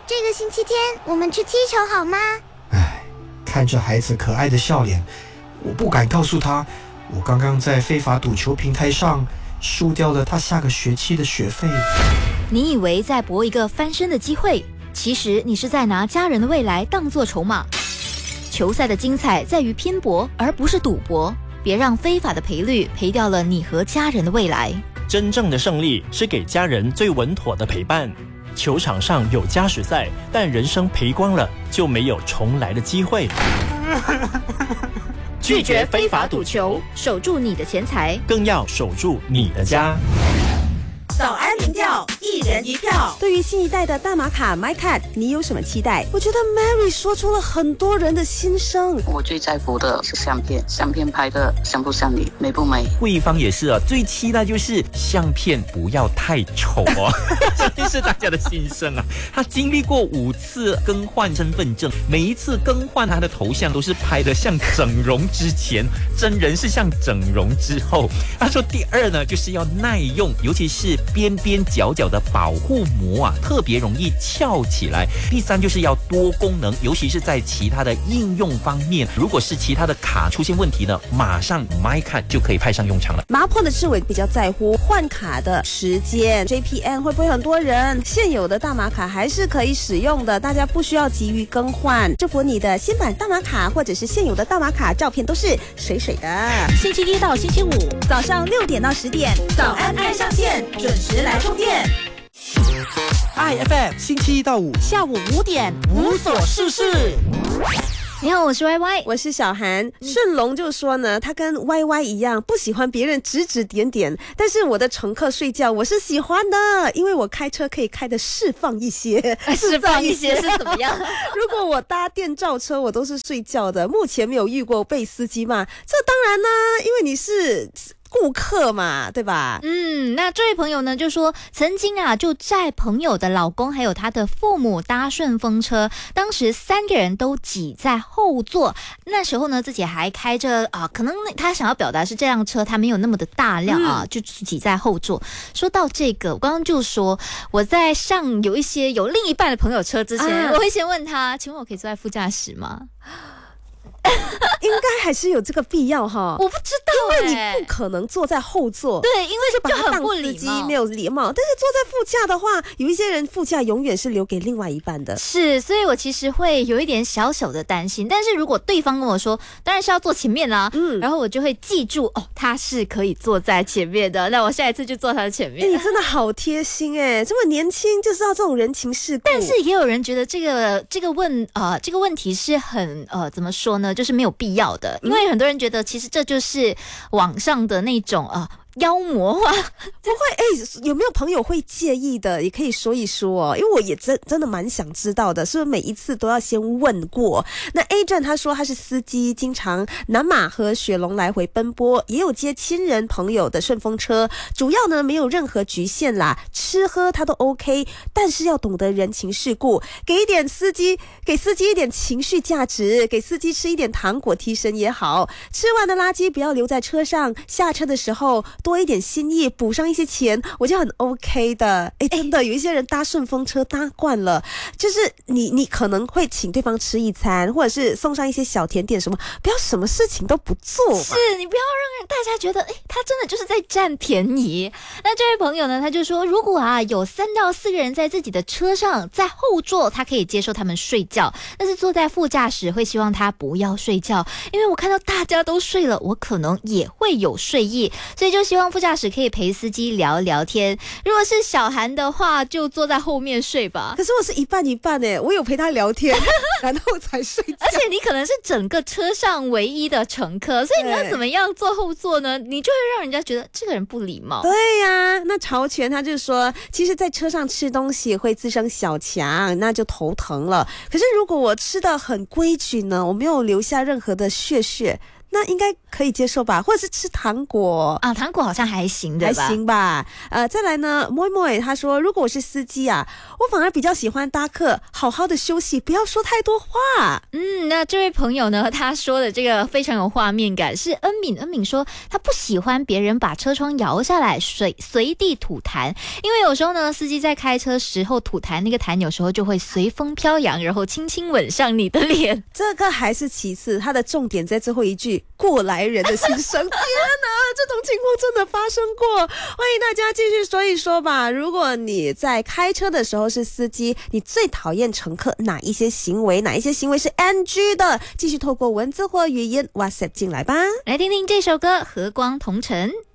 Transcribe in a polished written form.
这个星期天我们去踢球好吗？ 看着孩子可爱的笑脸，我不敢告诉他，我刚刚在非法赌球平台上输掉了他下个学期的学费。 你以为在搏一个翻身的机会，其实你是在拿家人的未来当作筹码。球赛的精彩在于拼搏，而不是赌博。别让非法的赔率赔掉了你和家人的未来。 真正的胜利是给家人最稳妥的陪伴。球场上有加时赛，但人生赔光了就没有重来的机会。 拒绝非法赌球，守住你的钱财， 更要守住你的家。 早安民调，一人一票。对于新一代的大马卡 MyCard， 你有什么期待？我觉得 Mary 说出了很多人的心声。 我最在乎的是相片，相片拍的像不像你，美不美？ 贵方也是最期待就是相片不要太丑这是大家的心声啊。他经历过5次更换身份证，每一次更换他的头像都是拍的像整容之前，真人是像整容之后。他说第二呢，就是要耐用，尤其是边边角角的保护膜啊，特别容易翘起来。第三就是要多功能，尤其是在其他的应用方面，如果是其他的卡出现问题呢，马上 MyCard 就可以派上用场了。 麻坡的志伟比较在乎换卡的时间 ，JPN 会不会很多人？现有的大马卡还是可以使用的，大家不需要急于更换。祝福你的新版大马卡或者是现有的大马卡照片都是水水的。 星期一到星期五早上6点到10点，早安爱上线，准时来充电。 IFM 星期1到5 下午5点无所事事。 你好，我是 YY， 我是小韩。顺龙就说呢，他跟 YY 一样，不喜欢别人指指点点，但是我的乘客睡觉我是喜欢的，因为我开车可以开得释放一些。 释放一些是怎么样？ 如果我搭电召车，我都是睡觉的，目前没有遇过被司机骂。这当然呢，因为你是顾客嘛，对吧？ 那这位朋友呢就说，曾经啊就载朋友的老公还有他的父母搭顺风车，当时3个人都挤在后座，那时候呢自己还开着可能他想要表达是这辆车他没有那么的大量就挤在后座。说到这个，我刚刚就说我在上有另一半的朋友车之前，我会先问他，请问我可以坐在副驾驶吗？ 应该还是有这个必要哈， 我不知道， 因为你不可能坐在后座， 对，因为就很不礼貌，没有礼貌。但是坐在副驾的话，有一些人副驾永远是留给另外一半的， 是，所以我其实会有一点小小的担心。但是如果对方跟我说，当然是要坐前面啦，然后我就会记住他是可以坐在前面的，那我下一次就坐他的前面。 你真的好贴心这么年轻就知道这种人情世故。 但是也有人觉得这个问题是很怎么说呢？就是没有必要的，因为很多人觉得其实这就是网上的那种妖魔化。 不会有没有朋友会介意的，也可以说一说因为我也真的蛮想知道的，是不是每一次都要先问过？那 A 站他说他是司机，经常南马和雪龙来回奔波，也有接亲人朋友的顺风车，主要呢没有任何局限啦，吃喝他都 OK， 但是要懂得人情世故，给司机一点情绪价值，给司机吃一点糖果提神也好，吃完的垃圾不要留在车上，下车的时候多一点心意，补上一些钱，我就很 OK 的。真的有一些人搭顺风车搭惯了，就是你可能会请对方吃一餐，或者是送上一些小甜点什么，不要什么事情都不做嘛。 是，你不要让大家觉得他真的就是在占便宜。那这位朋友呢，他就说，如果有3到4个人在自己的车上，在后座他可以接受他们睡觉，但是坐在副驾驶会希望他不要睡觉，因为我看到大家都睡了，我可能也会有睡意，所以就希望副驾驶可以陪司机聊聊天。如果是小韩的话，就坐在后面睡吧。 可是我是一半一半我有陪他聊天然后才睡觉， 而且你可能是整个车上唯一的乘客，所以你要怎么样坐后座呢？你就会让人家觉得这个人不礼貌。 对呀，那朝全他就说，其实在车上吃东西会滋生小强，那就头疼了。可是如果我吃的很规矩呢，我没有留下任何的屑屑， 那应该可以接受吧？或者是吃糖果啊，糖果好像还行对吧？ 还行吧。再来呢，Moi 他说，如果我是司机啊，我反而比较喜欢搭客，好好的休息，不要说太多话。 那这位朋友呢，他说的这个非常有画面感，是恩敏说他不喜欢别人把车窗摇下来随地吐痰，因为有时候呢，司机在开车时候吐痰，那个痰有时候就会随风飘扬，然后轻轻吻上你的脸。 这个还是其次，他的重点在最后一句，过来人的心声。天哪，这种情况真的发生过。欢迎大家继续说一说吧。如果你在开车的时候是司机，你最讨厌乘客哪一些行为是 NG 的？继续透过文字或语言 WhatsApp 进来吧。 来听听这首歌《和光同尘》。